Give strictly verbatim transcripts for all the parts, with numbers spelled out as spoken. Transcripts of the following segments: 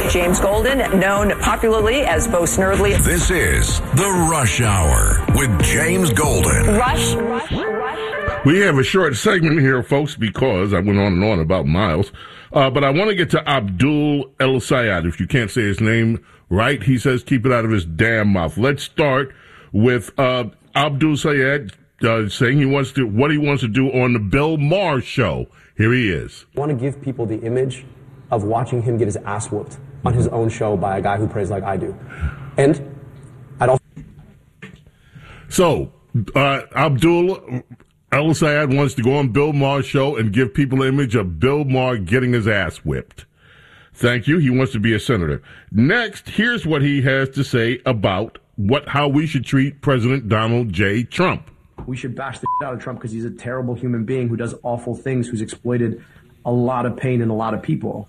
James Golden, known popularly as Bo Snerdley. This is The Rush Hour with James Golden. Rush, Rush, Rush. We have a short segment here, folks, because I went on and on about Miles. Uh, but I want to get to Abdul El Sayed. If you can't say his name right, he says keep it out of his damn mouth. Let's start with uh, Abdul Sayed uh, saying he wants to what he wants to do on the Bill Maher show. Here he is. I want to give people the image of watching him get his ass whooped on his own show by a guy who prays like I do. And I'd also... So, uh, Abdul El Sayed wants to go on Bill Maher's show and give people an image of Bill Maher getting his ass whipped. Thank you. He wants to be a senator. Next, here's what he has to say about what how we should treat President Donald J. Trump. We should bash the shit out of Trump because he's a terrible human being who does awful things, who's exploited a lot of pain in a lot of people.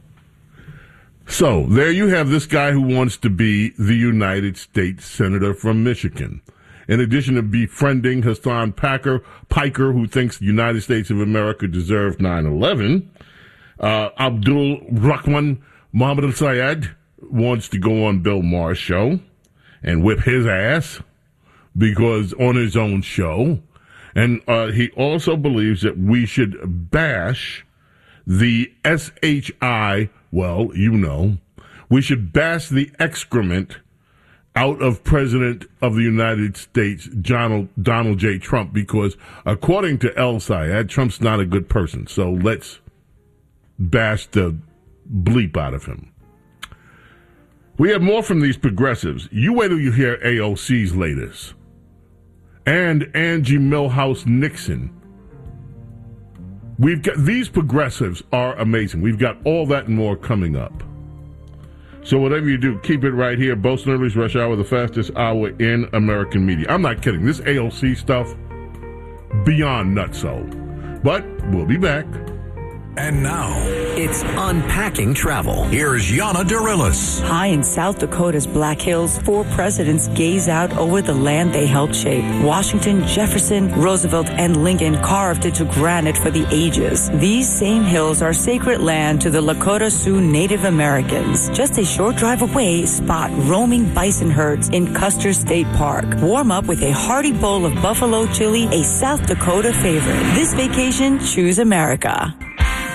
So, there you have this guy who wants to be the United States Senator from Michigan. In addition to befriending Hassan Packer, Piker, who thinks the United States of America deserved nine eleven, uh, Abdul Rahman Mohammed El Sayed wants to go on Bill Maher's show and whip his ass because on his own show. And uh, he also believes that we should bash the S H I, well, you know, we should bash the excrement out of President of the United States, Donald, Donald J. Trump, because according to El Sayed, Trump's not a good person. So let's bash the bleep out of him. We have more from these progressives. You wait till you hear A O C's latest. And Angie Milhouse Nixon. We've got, these progressives are amazing. We've got all that and more coming up. So whatever you do, keep it right here. Bo Snerdley's Rush Hour, the fastest hour in American media. I'm not kidding. This A O C stuff, beyond nutso. But we'll be back. And now, it's Unpacking Travel. Here's Yana Dorillis. High in South Dakota's Black Hills, four presidents gaze out over the land they helped shape. Washington, Jefferson, Roosevelt, and Lincoln carved into granite for the ages. These same hills are sacred land to the Lakota Sioux Native Americans. Just a short drive away, spot roaming bison herds in Custer State Park. Warm up with a hearty bowl of buffalo chili, a South Dakota favorite. This vacation, choose America.